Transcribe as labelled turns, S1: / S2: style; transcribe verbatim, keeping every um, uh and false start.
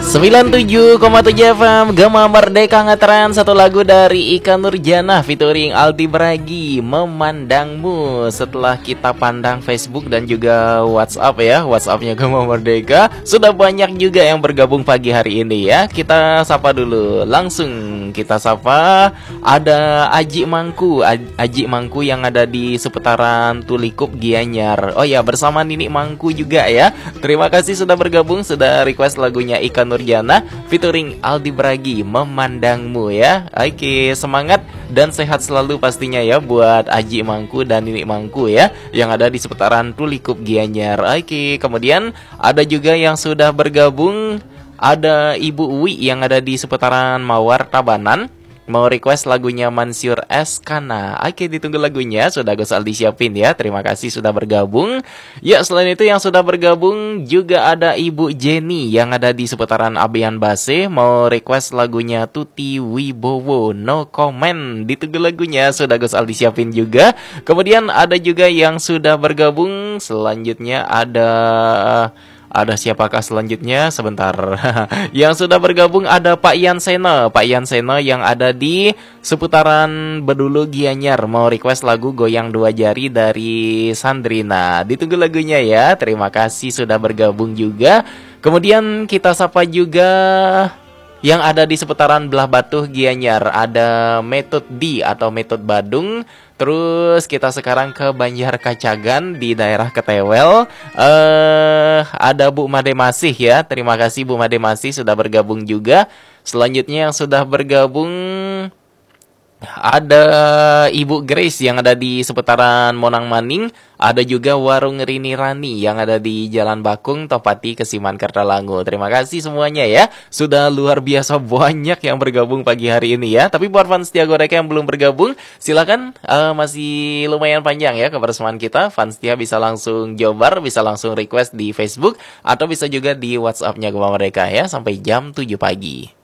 S1: sembilan puluh tujuh koma tujuh F M Gema Merdeka ngetren satu lagu dari Ika Nurjanah featuring Aldi Bragi, Memandangmu. Setelah kita pandang Facebook dan juga WhatsApp ya, WhatsAppnya Gema Merdeka, sudah banyak juga yang bergabung pagi hari ini ya. Kita sapa dulu, langsung kita sapa. Ada Aji Mangku, Aji Mangku yang ada di seputaran Tulikup Gianyar. Oh ya, bersama Nini Mangku juga ya. Terima kasih sudah bergabung, sudah request lagunya Ika Nurjanah featuring Aldi Bragi, Memandangmu ya. Oke, semangat dan sehat selalu pastinya ya buat Aji Mangku dan Nini Mangku ya yang ada di seputaran Tulikup Gianyar. Oke, kemudian ada juga yang sudah bergabung, ada Ibu Uwi yang ada di seputaran Mawar Tabanan, mau request lagunya Mansur S. Kana. Oke, ditunggu lagunya, sudah Gus Aldi siapin ya. Terima kasih sudah bergabung. Ya, selain itu yang sudah bergabung juga ada Ibu Jenny yang ada di seputaran Abean Base, mau request lagunya Tuti Wibowo, No Comment. Ditunggu lagunya, sudah Gus Aldi siapin juga. Kemudian ada juga yang sudah bergabung, selanjutnya ada... Ada siapakah selanjutnya? Sebentar. Yang sudah bergabung ada Pak Yan Seno. Pak Yan Seno yang ada di seputaran Bedulu Gianyar, mau request lagu Goyang Dua Jari dari Sandrina. Ditunggu lagunya ya. Terima kasih sudah bergabung juga. Kemudian kita sapa juga yang ada di seputaran Belah Batuh Gianyar, ada Metode D atau Metode Badung. Terus kita sekarang ke Banjar Kacagan di daerah Ketewel. Eh, ada Bu Made Masih ya. Terima kasih Bu Made Masih sudah bergabung juga. Selanjutnya yang sudah bergabung ada Ibu Grace yang ada di seputaran Monang Maning. Ada juga Warung Rini Rani yang ada di Jalan Bakung, Topati, Kesiman, Kertalangu. Terima kasih semuanya ya. Sudah luar biasa banyak yang bergabung pagi hari ini ya. Tapi buat fans Setia Goreka yang belum bergabung, silakan, uh, masih lumayan panjang ya kebersamaan kita. Fans Setia bisa langsung jobar, bisa langsung request di Facebook, atau bisa juga di WhatsApp-nya Gema Merdeka ya sampai jam tujuh pagi.